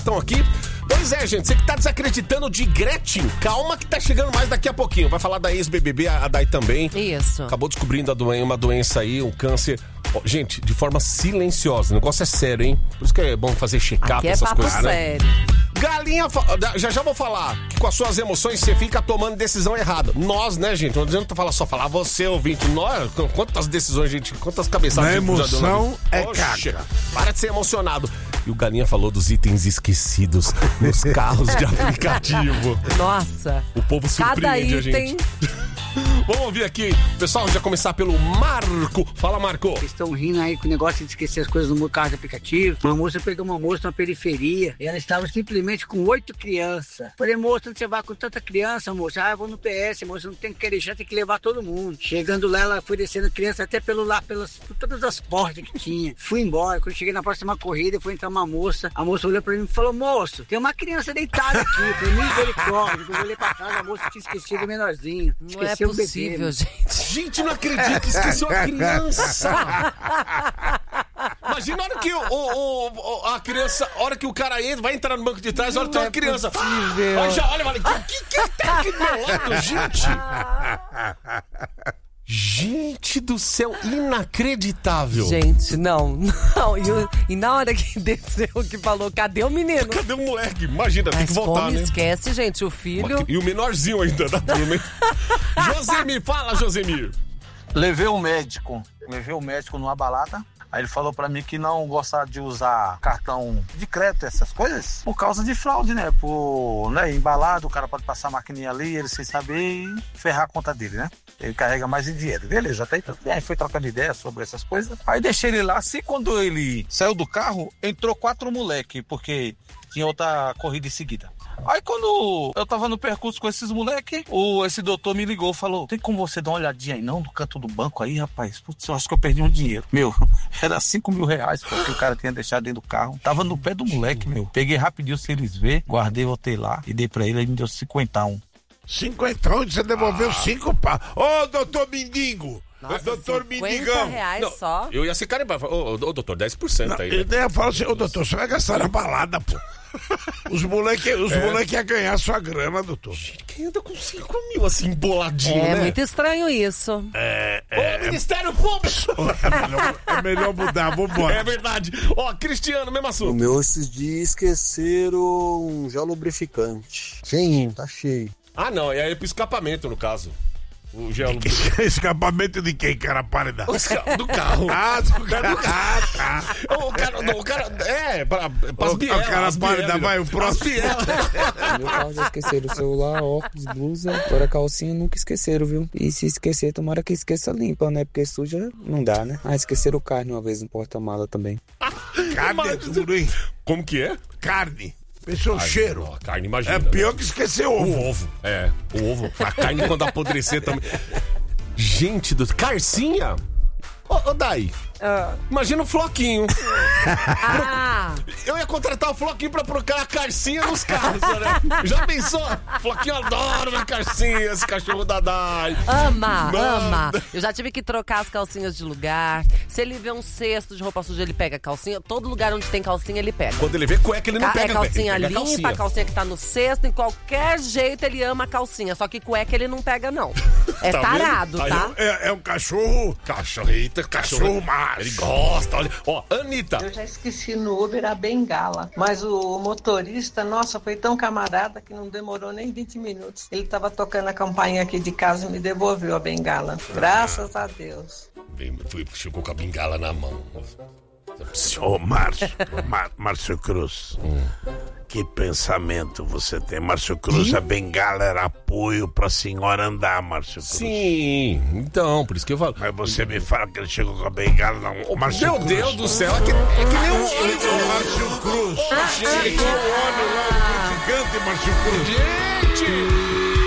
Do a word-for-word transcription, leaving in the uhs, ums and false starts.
Estão aqui. Pois é, gente, você que tá desacreditando de Gretchen, calma que tá chegando mais daqui a pouquinho. Vai falar da ex-B B B, a Day também. Isso. Acabou descobrindo a doen- uma doença aí, um câncer. Ó, gente, de forma silenciosa. O negócio é sério, hein? Por isso que é bom fazer check-up, Aqui é essas papo coisas, né? sério. Galinha, fa- já já vou falar que com as suas emoções você fica tomando decisão errada. Nós, né, gente? Não adianta falar só falar você, ouvinte. Nós, quantas decisões, gente, quantas cabeçadas... Na a gente já deu emoção vida. é Oxe, caca. para de ser emocionado. E o Galinha falou dos itens esquecidos nos carros de aplicativo. Nossa. O povo surpreende Cada a item. gente. Vamos ouvir aqui, pessoal, já começar pelo Marco. Fala, Marco. Eles estão rindo aí com o negócio de esquecer as coisas no carro de aplicativo. Uma moça pegou uma moça na periferia e ela estava simplesmente com oito crianças. Falei, moça, onde você vai com tanta criança, moça? Ah, eu vou no P S, moça, não tem que querer, já tem que levar todo mundo. Chegando lá, ela foi descendo criança até pelo lá, pelas, por todas as portas que tinha. Fui embora, quando cheguei na próxima corrida, foi entrar uma moça. A moça olhou pra mim e falou, moço, tem uma criança deitada aqui. Eu falei, misericórdia. Eu olhei pra trás, a moça tinha esquecido o menorzinho. Não Esqueceu é possível, o bebê. gente. Gente, não acredito que esqueceu a criança. Imagina a hora que o, o- o- a criança, a hora que o cara entra, vai entrar no banco de trás, a hora que tem uma criança. Olha, já, olha, olha, o que que tá aqui do meu lado, gente? Gente do céu, inacreditável. Gente, não, não. E, o- e na hora que desceu, que falou, cadê o menino? Cadê o moleque? Imagina, tem Mas que voltar, como né? esquece, gente, o filho... E o menorzinho ainda da turma, hein? Josemir, fala, Josemir. Levei o médico, levei o médico numa balada. Aí ele falou pra mim que não gostava de usar cartão de crédito, essas coisas, por causa de fraude, né? Por, né, embalado, o cara pode passar a maquininha ali, ele sem saber e ferrar a conta dele, né? Ele carrega mais em dinheiro. Beleza, até então. Aí foi trocando ideia sobre essas coisas. Aí deixei ele lá, assim, quando ele saiu do carro, entrou quatro moleque, porque tinha outra corrida em seguida. Aí quando eu tava no percurso com esses moleques, o, esse doutor me ligou, falou, tem como você dar uma olhadinha aí não, no canto do banco aí, rapaz? Putz, eu acho que eu perdi um dinheiro. Meu, era cinco mil reais porque o cara tinha deixado dentro do carro. Tava no pé do moleque, meu. Peguei rapidinho sem eles ver, guardei, voltei lá e dei pra ele, ele me deu cinquentão. Cinquentão, você devolveu cinco pau. Ô, doutor Mindingo. Nossa, doutor cinquenta Mindigão. reais Não, só? eu ia ser cara, ô, ô, ô, doutor, dez por cento aí. Eu Né? ia falar assim, ô doutor, você vai gastar na balada, pô. Os moleques os É. moleque iam ganhar sua grana, doutor. Quem anda com cinco mil assim, boladinho, É né? muito estranho isso. É, Ô, Ministério Público! é, melhor, é melhor mudar, vambora. É verdade. Ó, Cristiano, mesmo O assunto. meu, esses dias esqueceram um gel lubrificante. Cheinho, tá cheio. Ah, não, é aí pro escapamento, no caso. O gel Escapamento de quem, cara? Pálida? O esca- do carro. Ah, do cara. Ah, tá. O cara, o cara, é, pra, pras O- bielas. o cara as pálida, bielas. vai, o próximo. As bielas. No meu carro já esqueceram o celular, óculos, blusa. Agora a calcinha nunca esqueceram, viu? E se esquecer, tomara que esqueça limpa, né? Porque suja não dá, né? Ah, esqueceram carne uma vez no porta-mala também. Carne é duro, hein? Como que é? Carne. Pensou o cheiro. Ó, a carne, imagina. É pior que esquecer ovo. O ovo. É, o ovo. A carne quando apodrecer também. Gente do... Carcinha? Ô, ô Dai, Ah. imagina o Floquinho. Ah, Eu ia contratar o Floquinho pra procurar a carcinha nos carros, né? Já pensou? Floquinho adora uma carcinha, esse cachorro da Dai. ama, Manda. ama. Eu já tive que trocar as calcinhas de lugar. Se ele vê um cesto de roupa suja, ele pega a calcinha. Todo lugar onde tem calcinha, ele pega. Quando ele vê cueca, ele não Ca- pega é calcinha ele pega limpa, calcinha. a calcinha que tá no cesto, em qualquer jeito ele ama a calcinha. Só que cueca ele não pega, não. É Tá tarado, vendo? Aí tá? É, é um cachorro. Cachorro, eita, cachorro. Cachorro macho. Ele gosta, olha. Ó, Anitta. Eu já esqueci no Uber a bengala, mas o motorista, nossa, foi tão camarada que não demorou nem vinte minutos. Ele estava tocando a campainha aqui de casa e me devolveu a bengala. Graças a Deus. Vem, fui, chegou com a bengala na mão. Ô, Márcio, Mar- Márcio Cruz, que pensamento você tem? Márcio Cruz, a bengala era apoio pra senhora andar, Márcio Cruz. Sim, então, por isso que eu falo. Mas você me fala que ele chegou com a bengala, não. Márcio Meu Cruz. Deus do céu, é que, é que nem um... Ô, Márcio Cruz. Chegou o homem lá, o gigante, Márcio Cruz. Gente!